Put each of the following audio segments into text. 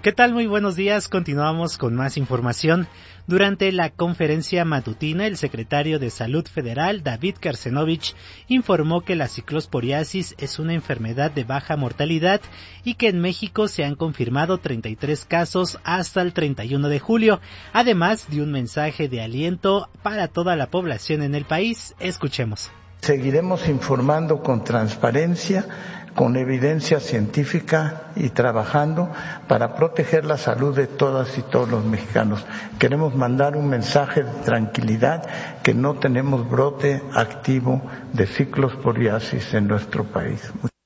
¿Qué tal? Muy buenos días. Continuamos con más información. Durante la conferencia matutina, el secretario de Salud Federal, David Carcenovich, informó que la ciclosporiasis es una enfermedad de baja mortalidad y que en México se han confirmado 33 casos hasta el 31 de julio, además de un mensaje de aliento para toda la población en el país. Escuchemos. Seguiremos informando con transparencia, con evidencia científica y trabajando para proteger la salud de todas y todos los mexicanos. Queremos mandar un mensaje de tranquilidad que no tenemos brote activo de ciclosporiasis en nuestro país.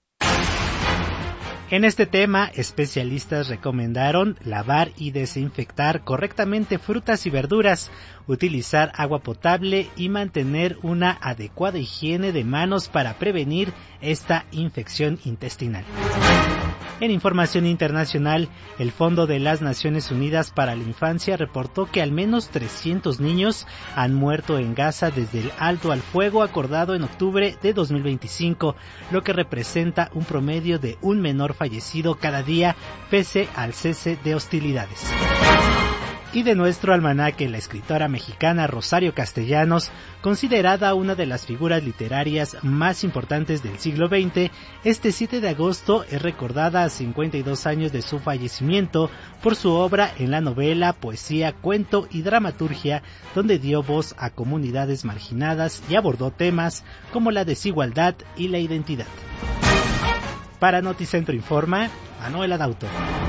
En este tema, especialistas recomendaron lavar y desinfectar correctamente frutas y verduras, utilizar agua potable y mantener una adecuada higiene de manos para prevenir esta infección intestinal. En información internacional, el Fondo de las Naciones Unidas para la Infancia reportó que al menos 300 niños han muerto en Gaza desde el alto al fuego acordado en octubre de 2025, lo que representa un promedio de un menor fallecido cada día pese al cese de hostilidades. Y de nuestro almanaque, la escritora mexicana Rosario Castellanos, considerada una de las figuras literarias más importantes del siglo XX, este 7 de agosto es recordada a 52 años de su fallecimiento por su obra en la novela, poesía, cuento y dramaturgia, donde dio voz a comunidades marginadas y abordó temas como la desigualdad y la identidad. Para Noticentro Informa, Manuel Adauto.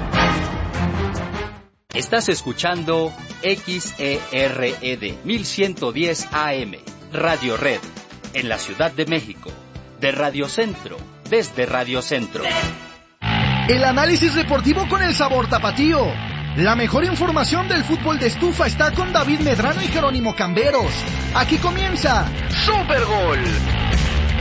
Estás escuchando XERED 1110 AM, Radio Red, en la Ciudad de México, de Radio Centro, desde Radio Centro. El análisis deportivo con el sabor tapatío. La mejor información del fútbol de estufa está con David Medrano y Jerónimo Camberos. Aquí comienza Supergol.